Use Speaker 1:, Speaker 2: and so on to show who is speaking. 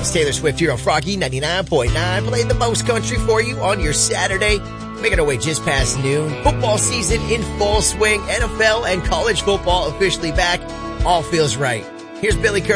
Speaker 1: It's Taylor Swift here on Froggy 99.9, playing the most country for you on your Saturday. Making our way just past noon. Football season in full swing. NFL and college football officially back. All feels right. Here's Billy Curtis.